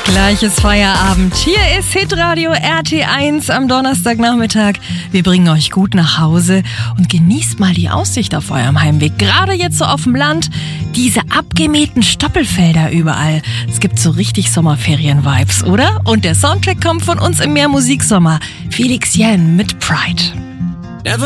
Gleiches Feierabend. Hier ist Hitradio RT1 am Donnerstagnachmittag. Wir bringen euch gut nach Hause und genießt mal die Aussicht auf eurem Heimweg. Gerade jetzt so auf dem Land, diese abgemähten Stoppelfelder überall. Es gibt so richtig Sommerferien-Vibes, oder? Und der Soundtrack kommt von uns im Meermusiksommer. Felix Jähn mit Pride.